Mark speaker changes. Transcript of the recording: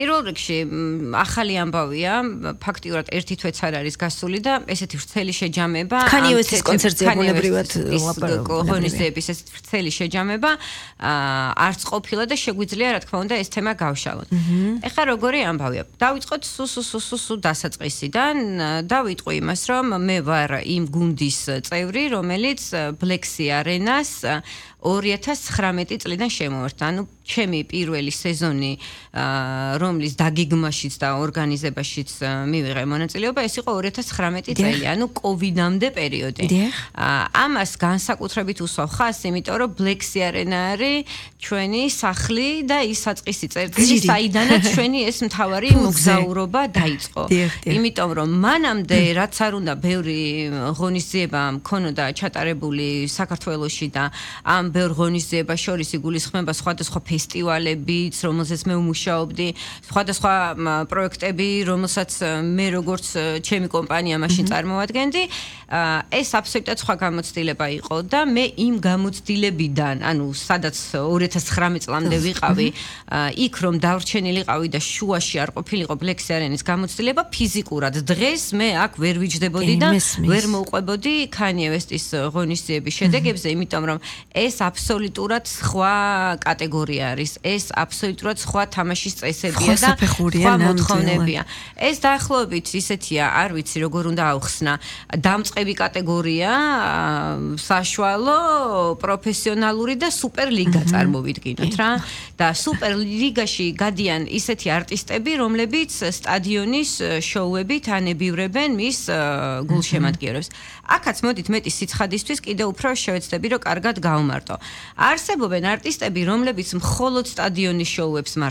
Speaker 1: პირველ რიგში ახალი ამბავია, ფაქტიურად ერთი თვეც არ არის გასული და ესეთი ვრცელი შეჯამება
Speaker 2: Kanye West-ის კონცერტზე ბუნებრივად
Speaker 1: ღონისძიების ესეთი ვრცელი შეჯამება არც ყოფილა და შეგვიძლია რა თქმა უნდა ეს თემა გავშალოთ. ეხლა როგორი ამბავია? დავიწყოთ სუ დასაწყისიდან, დავიტყვი იმას, რომ მე ვარ იმ გუნდის წევრი, რომელიც Black Sea Arena-ს 2019 წლიდან შემოვარდა. ანუ ჩემი პირველი სეზონი რომლის დაგეგმაშიც და ორგანიზებაშიც მივიღე მონაწილეობა, ეს იყო 2019 წელი, ანუ კოვიდამდე პერიოდი. ამას განსაკუთრებით უსვავ ხაზს, იმიტომ რომ Black Sea Arena არის ჩვენი სახლი და ის საწყისი წერტილი, საიდანაც ჩვენი ეს მთავარი მოგზაურობა დაიწყო. იმიტომ რომ მანამდე რაც არ უნდა ბევრი ღონისძიება მქონოდა ჩატარებული საქართველოში და ამ ბევრ ღონისძიებას შორის იგულისხმება სხვადასხვა ფესტივალებიც, რომელზეც მე ვმუშაობდი, სხვადასხვა პროექტები, რომელსაც მე როგორც ჩემი კომპანია მაშინ წარმოვადგენდი, ეს აბსოლუტურად სხვა გამოცდილება იყო და მე იმ გამოცდილებიდან, ანუ სადაც 2019 წლამდე ვიყავი, იქ რომ დავრჩენილიყავი და შუაში არ ყოფილიყო Black Sea Arena-ის გამოცდილება ფიზიკურად. დღეს მე აქ ვერ ვიჯდებოდი და ვერ მოვყვებოდი Kanye West-ის ღონისძიების შედეგებზე, იმიტომ რომ ეს აბსოლუტურად სხვა კატეგორია არის. ეს აბსოლუტურად სხვა თამაშის წესებია და სხვა მოთხოვნებია. ეს დაახლოებით ისეთია, არ ვიცი როგორ უნდა ავხსნა, დამწყები კატეგორია, საშუალო, პროფესიონალური და სუპერლიგა წარმოვიდგინოთ რა. და სუპერლიგაში გადიან ისეთი არტისტები, რომლებიც სტადიონის შოუებით ანებივრებენ მის გულშემატკივრებს. აქაც მოდით მეტი სიცხადისთვის კიდევ უფრო შევეცდები, რომ კარგად გავმარტო. არსებობენ არტისტები, რომლებიც მხოლოდ სტადიონის შოუებს